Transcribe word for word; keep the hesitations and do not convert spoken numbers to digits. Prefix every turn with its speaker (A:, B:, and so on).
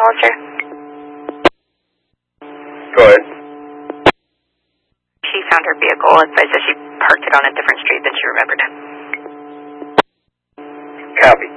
A: Hollister?
B: Go ahead.
A: She found her vehicle. It says that she parked it on a different street than she remembered.
B: Copy.